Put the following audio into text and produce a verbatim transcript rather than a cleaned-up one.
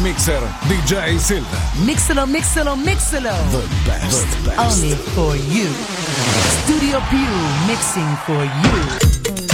mixer D J Silver. Mixalo, mixalo, mixalo. The best, the best. Only for you. Studio Più mixing for you.